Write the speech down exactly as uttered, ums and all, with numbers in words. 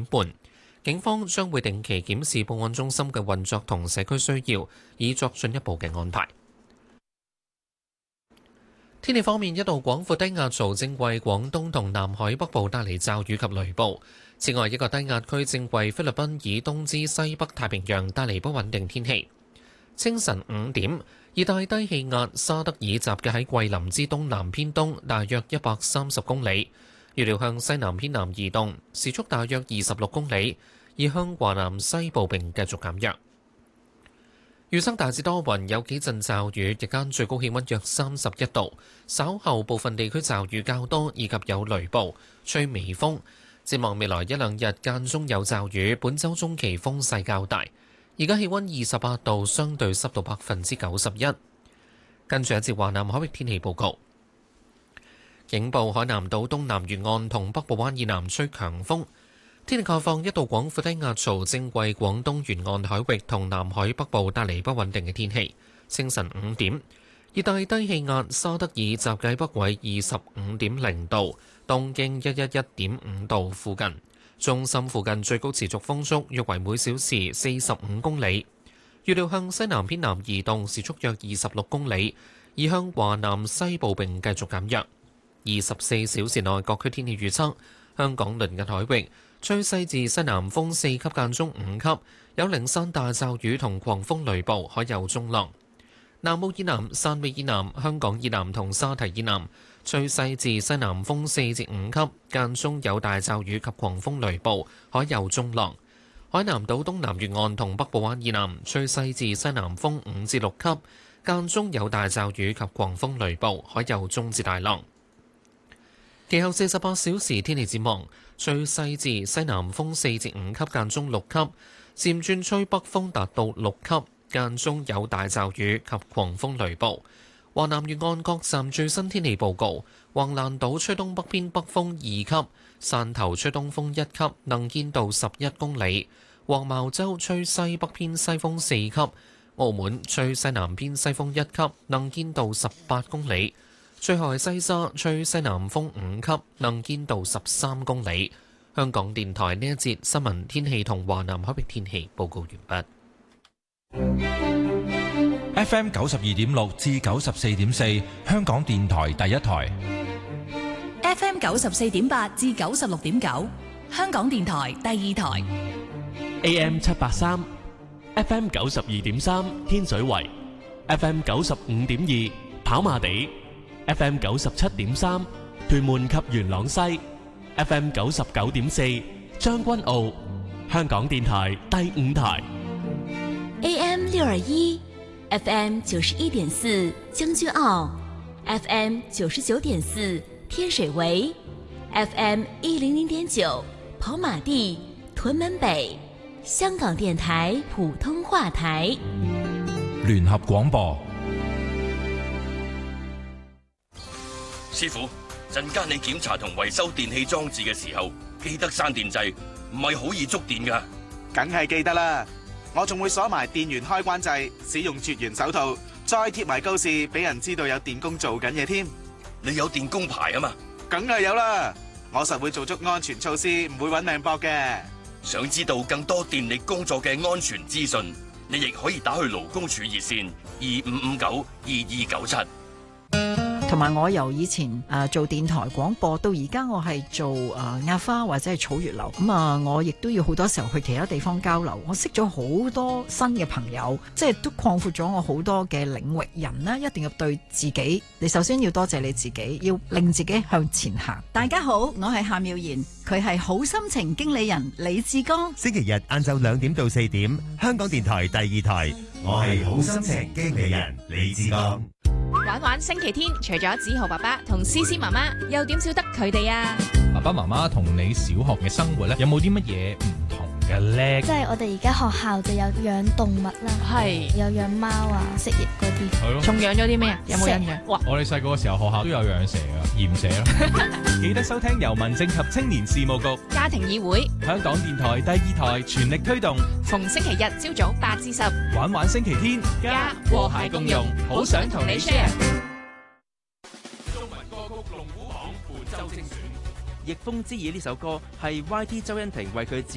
半。警方將會定期檢視報案中心嘅運作同社區需要，以作進一步嘅安排。天氣方面，一道廣闊低壓槽正為廣東同南海北部帶嚟驟雨及雷暴。此外，一個低壓區正為菲律賓以東至西北太平洋帶嚟不穩定天氣。清晨五點，熱帶低氣壓沙德爾集結喺桂林之東南偏東，大約一百三十公里，預料向西南偏南移動，時速大約二十六公里，而向華南西部並繼續減弱。預測大致多雲，有幾陣驟雨，日間最高氣溫約三十一度。稍後部分地區驟雨較多，以及有雷暴，吹微風。展望未來一兩日間中有驟雨，本週中期風勢較大。而家氣溫二十八度，相對濕度百分之九十一。跟住一節華南海域天氣報告。警報：海南島東南沿岸同北部灣以南吹強風。天氣概況，一道廣闊低壓槽正為廣東沿岸海域同南海北部帶嚟不穩定嘅天氣。清晨五點，熱帶低氣壓沙德爾集結喺北緯二十五點零度、東經一一一點五度附近，中心附近最高持續風速約為每小時四十五公里，預料向西南偏南移動，時速約二十六公里，而向華南西部並繼續減弱。二十四小時內各區天氣預測：香港鄰近海域吹西至西南風四級間中五級，有零散大驟雨同狂風雷暴，海有中浪。南澳以南、汕尾以南、香港以南同沙堤以南吹西至西南風四至五級，間中有大驟雨及狂風雷暴，海有中浪。海南島東南沿岸同北部灣以南吹西至西南風五至六級，間中有大驟雨及狂風雷暴，海有中至大浪。其後四十八小時天氣展望，吹西至西南風四至五級，間中六級，漸轉吹北風達到六級，間中有大驟雨及狂風雷暴。華南沿岸各站最新天氣報告：橫瀾島吹東北偏北風二級，汕頭吹東風一級，能見度十一公里；黃茅洲吹西北偏西風四級，澳門吹西南偏西風一級，能見度十八公里。最後係西沙吹西南風五級，能見度十三公里。香港電台呢一節新聞天氣同華南海域天氣報告完畢。F M 九十二點六至九十四點四，香港電台第一台。 F M 九十四點八至九十六點九，香港電台第二台。 A M 七八三，F M 九十二點三天水圍，F M 九十五點二跑馬地。F M 九十七點三屯門及元朗西， F M 九十九點四將軍澳，香港電台第五台。 A M 六二一 F M 九十一點四將軍澳， F M 九十九點四天水圍， F M 一零零點九跑馬地屯門北，香港電台普通話台。 聯合廣播。 師傅，陣間你檢查同維修電器裝置嘅時候，記得閂電掣，唔係好易觸電噶。 梗係記得啦，我仲會鎖埋電源開關掣，使用絕緣手套，再貼埋告示，俾人知道有電工做緊嘢添。 你有電工牌啊嘛？ 梗係有啦，我實會做足安全措施，唔會搵命搏嘅。 想知道更多電力工作嘅安全資訊，你亦可以打去勞工處熱線二五五九二二九七。 同埋我由以前誒、呃、做電台廣播到而家我係做誒壓、呃、花或者係草月樓，咁啊、呃、我亦都要好多時候去其他地方交流，我識咗好多新嘅朋友，即係都擴闊咗我好多嘅領域。人呢一定要對自己，你首先要多謝你自己，要令自己向前行。 大家好，我係夏妙賢，佢係好心情經理人李志剛。 星期日晏晝兩點到四點，香港電台第二台，我係好心情經理人李志剛。 玩玩星期天，除咗梓豪爸爸同思思媽媽，又點少得佢哋啊？ 爸爸媽媽同你小學嘅生活咧，有冇啲乜嘢唔同嘅咧？ 即係我哋而家學校就有養動物啦， 係有養貓啊、蜥蜴嗰啲。 係咯。 仲養咗啲咩啊？有冇印象？ 哇！我哋細個嘅時候學校都有養蛇噶，鹽蛇咯。記得收聽由民政及青年事務局、 家庭議會、 香港電台第二台全力推動， 逢星期日朝早八至十， 玩玩星期天， 家和諧共融，好想同你 share。 中文歌曲龍虎榜本周精選，逆風之夜呢首歌係 Y T 周欣婷為佢